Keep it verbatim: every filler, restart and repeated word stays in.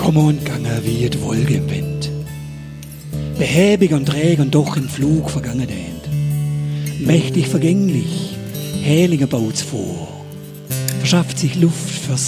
kommen und gegangen wie die Wolke im Wind. Behäbig und träge und doch im Flug vergangen dähnt. Mächtig vergänglich, Hählinger baut's vor, verschafft sich Luft für